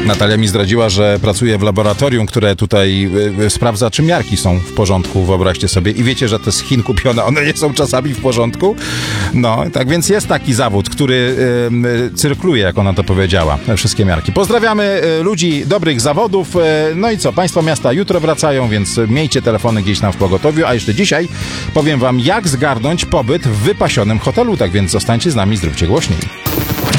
Natalia mi zdradziła, że pracuje w laboratorium, które tutaj sprawdza, czy miarki są w porządku, wyobraźcie sobie. I wiecie, że te z Chin kupione, one nie są czasami w porządku? No, tak więc jest taki zawód, który cyrkluje, jak ona to powiedziała, wszystkie miarki. Pozdrawiamy ludzi dobrych zawodów. No i co, państwo miasta jutro wracają, więc miejcie telefony gdzieś tam w pogotowiu. A jeszcze dzisiaj powiem wam, jak zgarnąć pobyt w wypasionym hotelu. Tak więc zostańcie z nami, zróbcie głośniej.